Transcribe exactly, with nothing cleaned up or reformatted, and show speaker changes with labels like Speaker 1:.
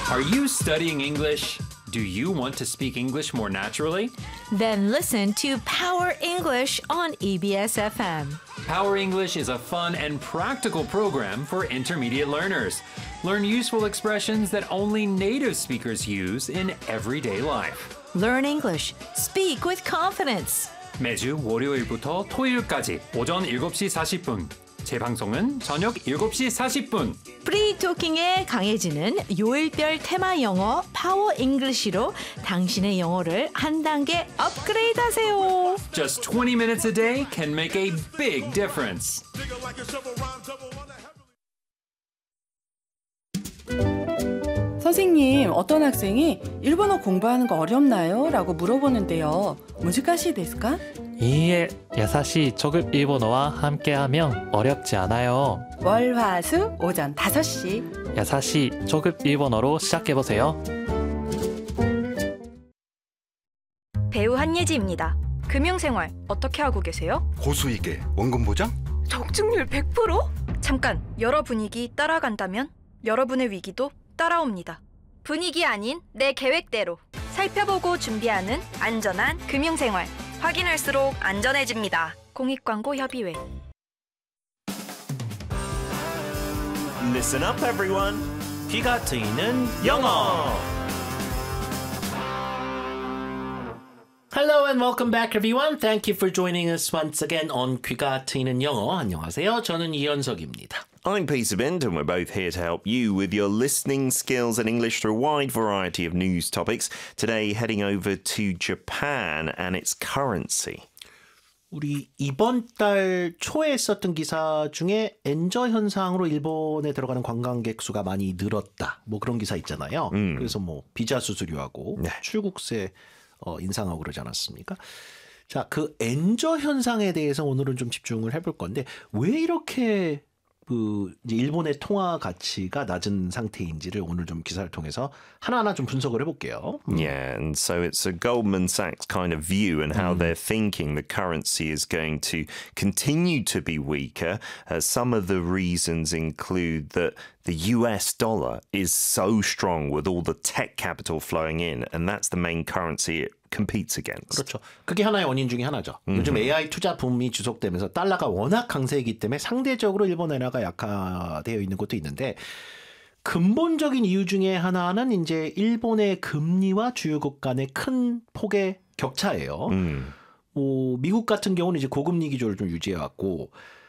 Speaker 1: Are you studying English? Do you want to speak English more naturally?
Speaker 2: Then listen to Power English on E B S F M.
Speaker 1: Power English is a fun and practical program for intermediate learners. Learn useful expressions that only native speakers use in everyday life.
Speaker 2: Learn English. Speak with confidence.
Speaker 1: 매주 월요일부터 토요일까지 오전 일곱 시 사십 분. 재방송은 저녁 일곱 시 사십 분.
Speaker 2: 프리토킹에 강해지는 요일별 테마 영어 파워 잉글리시로 당신의 영어를 한 단계 업그레이드 하세요.
Speaker 1: Just twenty minutes a day can make a big difference.
Speaker 3: 선생님, 어떤 학생이 일본어 공부하는 거 어렵나요? 라고 물어보는데요. 무지가시 데스까?
Speaker 4: 이 일 여섯 시 초급 일본어와 함께하면 어렵지 않아요.
Speaker 3: 월, 화, 수, 오전 다섯 시.
Speaker 4: 여섯 시 초급 일본어로 시작해보세요.
Speaker 5: 배우 한예지입니다. 금융생활 어떻게 하고 계세요?
Speaker 6: 고수익에 원금 보장?
Speaker 5: 적중률 백 퍼센트? 잠깐, 여러 분위기 따라간다면 여러분의 위기도 따라옵니다. 분위기 아닌 내 계획대로 살펴보고 준비하는 안전한 금융생활. 확인할수록 안전해집니다. 공익광고협의회.
Speaker 7: Listen up, everyone. 귀가 트이는 영어.
Speaker 8: Hello and welcome back, everyone. Thank you for joining us once again on 귀가 트이는 영어. 안녕하세요. 저는 이현석입니다.
Speaker 7: I'm Peter Bent, and we're both here to help you with your listening skills and English through a wide variety of news topics. Today, heading over to Japan and its currency.
Speaker 8: 우리 이번 달 초에 썼던 기사 중에 엔저 현상으로 일본에 들어가는 관광객 수가 많이 늘었다. 뭐 그런 기사 있잖아요. 음. 그래서 뭐 비자 수수료하고 네. 출국세 어, 인상하고 그러지 않았습니까? 자, 그 엔저 현상에 대해서 오늘은 좀 집중을 해볼 건데 왜 이렇게 그 이제 일본의 통화 가치가 낮은 상태인지를 오늘 좀 기사를 통해서 하나하나 좀 분석을 해볼게요.
Speaker 7: Yeah, and so it's a Goldman Sachs kind of view and how mm. they're thinking the currency is going to continue to be weaker. Uh, some of the reasons include that the U S dollar is so strong with all the tech capital flowing in, and that's the main currency it competes against.
Speaker 8: 그렇죠. 그게 하나의 원인 중에 하나죠. Mm-hmm. 요즘 에이아이 투자 붐이 지속되면서 달러가 워낙 강세이기 때문에 상대적으로 일본 엔화가 약화되어 있는 것도 있는데 근본적인 이유 중에 하나는 이제 일본의 금리와 주요국 간의 큰 폭의 격차예요. Mm. 뭐 미국 같은 경우는 이제 고금리 기조를 좀 유지해 왔고